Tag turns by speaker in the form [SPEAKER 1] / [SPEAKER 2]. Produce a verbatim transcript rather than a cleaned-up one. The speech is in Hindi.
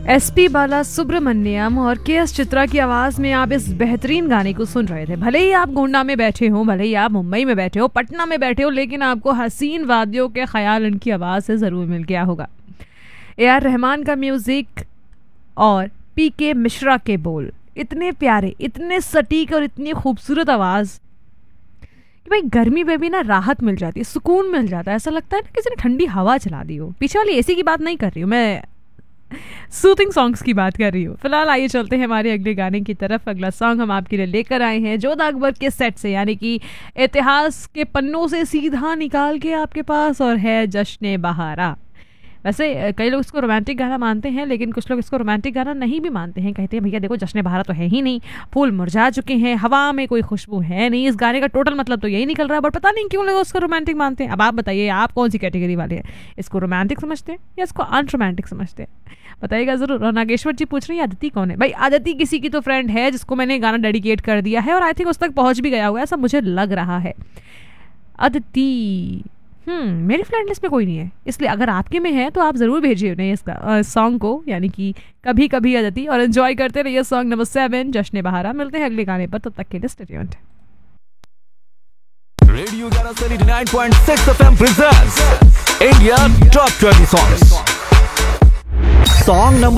[SPEAKER 1] एस पी बाला सुब्रमण्यम और के एस चित्रा की आवाज़ में आप इस बेहतरीन गाने को सुन रहे थे। भले ही आप गोंडा में बैठे हो, भले ही आप मुंबई में बैठे हो, पटना में बैठे हो, लेकिन आपको हसीन वादियों के ख्याल इनकी आवाज़ से ज़रूर मिल गया होगा। ए आर रहमान का म्यूज़िक और पी के मिश्रा के बोल, इतने प्यारे, इतने सटीक और इतनी खूबसूरत आवाज़ कि भाई गर्मी में भी ना राहत मिल जाती है, सुकून मिल जाता है। ऐसा लगता है ना किसी ने ठंडी हवा चला दी हो। पीछे वाली एसी की बात नहीं कर रही हूँ मैं, सूथिंग सॉन्ग्स की बात कर रही हूँ। फिलहाल आइए चलते हैं हमारे अगले गाने की तरफ। अगला सॉन्ग हम आपके लिए लेकर आए हैं जोधा अकबर के सेट से, यानी कि इतिहास के पन्नों से सीधा निकाल के आपके पास, और है जश्न बहारा। वैसे कई लोग इसको रोमांटिक गाना मानते हैं, लेकिन कुछ लोग इसको रोमांटिक गाना नहीं भी मानते हैं। कहते हैं भैया देखो जश्न बहारा तो है ही नहीं, फूल मुरझा चुके हैं, हवा में कोई खुशबू है नहीं। इस गाने का टोटल मतलब तो यही निकल रहा है, बट पता नहीं क्यों लोग उसको रोमांटिक मानते हैं। अब आप बताइए, आप कौन सी कैटेगरी वाले हैं? इसको रोमांटिक समझते हैं या इसको अनरोमांटिक समझते हैं? बताइएगा ज़रूर। और नागेश्वर जी पूछ रही है आदिति कौन है? भाई आदिति किसी की तो फ्रेंड है जिसको मैंने गाना डेडिकेट कर दिया है, और आई थिंक उस तक पहुँच भी गया हुआ है, ऐसा मुझे लग रहा है। आदिति हम्म मेरी फ्रेंड लिस्ट में कोई नहीं है, इसलिए अगर आपके में है तो आप ज़रूर भेजिए उन्हें इस सॉन्ग को, यानी कि कभी कभी आदिति, और एंजॉय करते रहिए सॉन्ग नंबर सेवन जश्न बहारा। मिलते हैं अगले गाने पर, तब तक के लिए stay tuned.
[SPEAKER 2] Radio ninety nine point six FM presents India top twenty songs. Song number